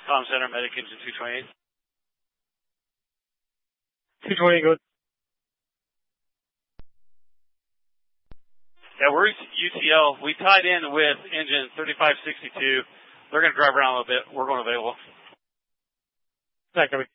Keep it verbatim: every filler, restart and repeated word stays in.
Comm Center, Medic Engine two twenty-eight. two twenty, good. Yeah, we're U T L. We tied in with engine thirty-five sixty-two. They're going to drive around a little bit. We're going available. Thank you.